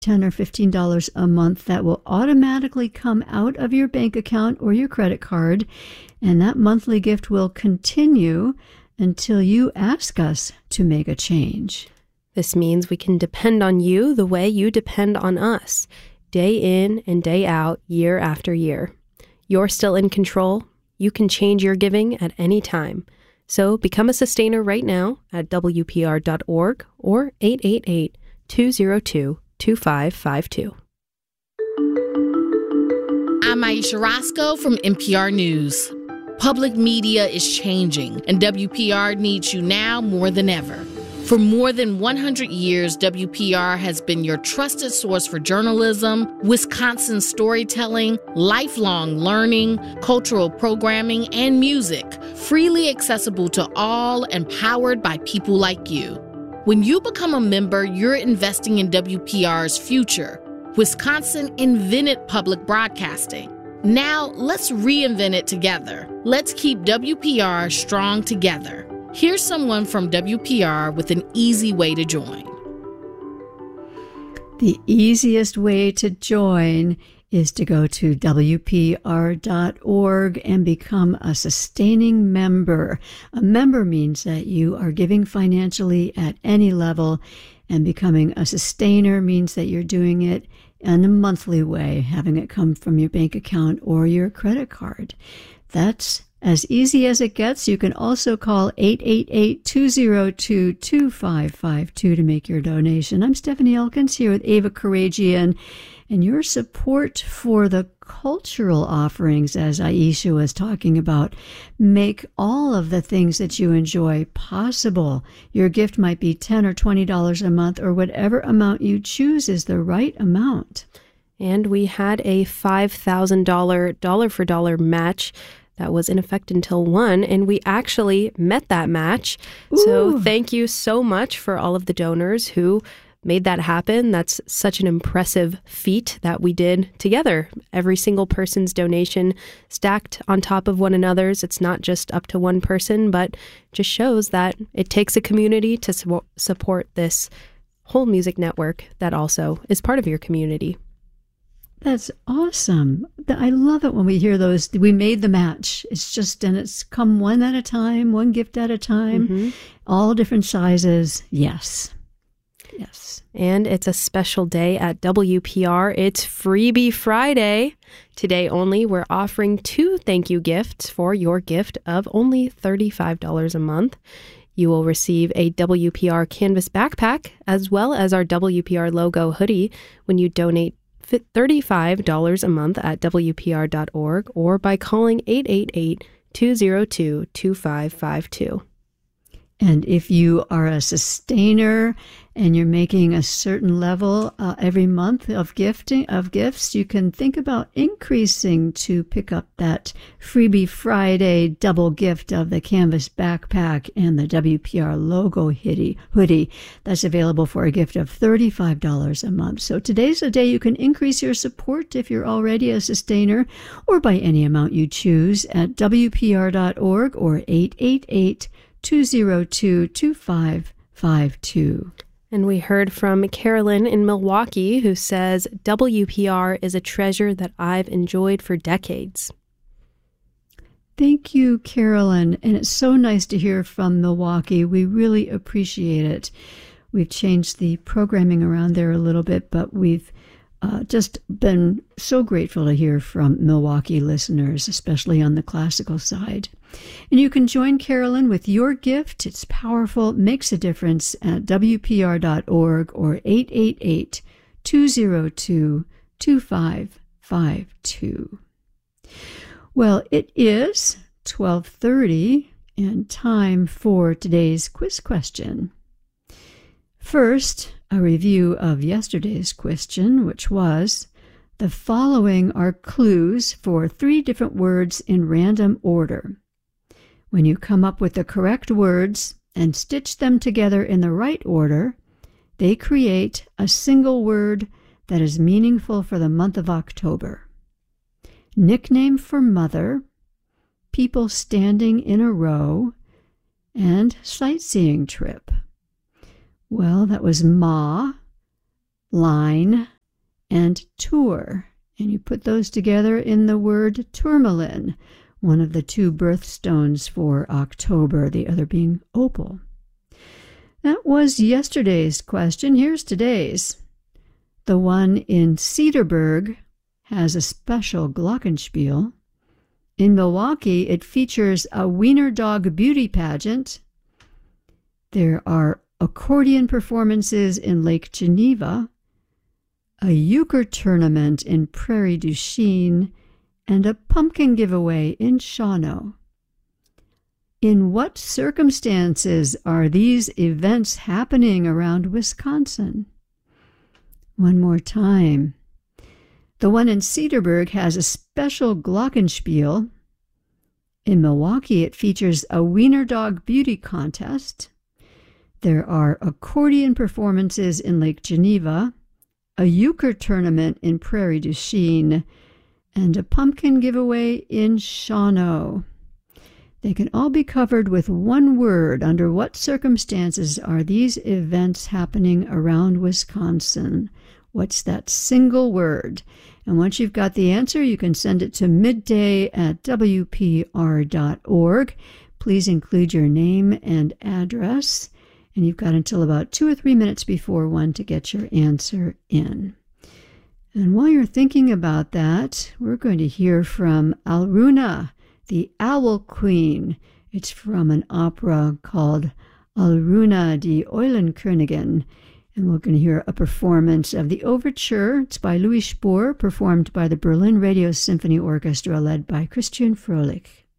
$10 or $15 a month that will automatically come out of your bank account or your credit card, and that monthly gift will continue until you ask us to make a change. This means we can depend on you the way you depend on us, day in and day out, year after year. You're still in control. You can change your giving at any time. So become a sustainer right now at WPR.org or 888-202-2552. I'm Aisha Roscoe from NPR News. Public media is changing, and WPR needs you now more than ever. For more than 100 years, WPR has been your trusted source for journalism, Wisconsin storytelling, lifelong learning, cultural programming, and music, freely accessible to all and powered by people like you. When you become a member, you're investing in WPR's future. Wisconsin invented public broadcasting. Now, let's reinvent it together. Let's keep WPR strong together. Here's someone from WPR with an easy way to join. The easiest way to join is to go to WPR.org and become a sustaining member. A member means that you are giving financially at any level, and becoming a sustainer means that you're doing it in a monthly way, having it come from your bank account or your credit card. That's as easy as it gets. You can also call 888-202-2552 to make your donation. I'm Stephanie Elkins here with Ava Karagian, and your support for the cultural offerings, as Aisha was talking about, make all of the things that you enjoy possible. Your gift might be $10 or $20 a month, or whatever amount you choose is the right amount. And we had a $5,000 dollar-for-dollar match that was in effect until 1, and we actually met that match. Ooh. So thank you so much for all of the donors who made that happen. That's such an impressive feat that we did together. Every single person's donation stacked on top of one another's. It's not just up to one person, but just shows that it takes a community to support this whole music network that also is part of your community. That's awesome. I love it when we hear those. We made the match. It's just, and it's come one at a time, one gift at a time, all different sizes. Yes. Yes. And it's a special day at WPR. It's Freebie Friday. Today only, we're offering 2 thank you gifts for your gift of only $35 a month. You will receive a WPR Canvas backpack as well as our WPR logo hoodie when you donate $35 a month at WPR.org or by calling 888-202-2552. And if you are a sustainer and you're making a certain level every month of gifts, you can think about increasing to pick up that Freebie Friday double gift of the Canvas backpack and the WPR logo hoodie. That's available for a gift of $35 a month. So today's the day you can increase your support if you're already a sustainer, or by any amount you choose at WPR.org or 888-202-2552. And we heard from Carolyn in Milwaukee, who says, WPR is a treasure that I've enjoyed for decades. Thank you, Carolyn. And it's so nice to hear from Milwaukee. We really appreciate it. We've changed the programming around there a little bit, but we've just been so grateful to hear from Milwaukee listeners, especially on the classical side. And you can join Carolyn with your gift. It's powerful, makes a difference at WPR.org or 888-202-2552. Well, it is 12:30 and time for today's quiz question. First, a review of yesterday's question, which was, the following are clues for 3 different words in random order. When you come up with the correct words and stitch them together in the right order, they create a single word that is meaningful for the month of October. Nickname for mother, people standing in a row, and sightseeing trip. Well, that was Ma, line, and tour. And you put those together in the word tourmaline, one of the two birthstones for October, the other being opal. That was yesterday's question. Here's today's. The one in Cedarburg has a special glockenspiel. In Milwaukee, it features a wiener dog beauty pageant. There are accordion performances in Lake Geneva, a euchre tournament in Prairie du Chien, and a pumpkin giveaway in Shawano. In what circumstances are these events happening around Wisconsin? One more time. The one in Cedarburg has a special glockenspiel. In Milwaukee, it features a wiener dog beauty contest. There are accordion performances in Lake Geneva, a euchre tournament in Prairie du Chien, and a pumpkin giveaway in Shawano. They can all be covered with one word. Under what circumstances are these events happening around Wisconsin? What's that single word? And once you've got the answer, you can send it to midday@wpr.org. Please include your name and address. And you've got until about 2 or 3 minutes before 1 to get your answer in. And while you're thinking about that, we're going to hear from Alruna, the Owl Queen. It's from an opera called Alruna die Eulenkönigin. And we're going to hear a performance of the overture. It's by Louis Spohr, performed by the Berlin Radio Symphony Orchestra, led by Christian Froelich.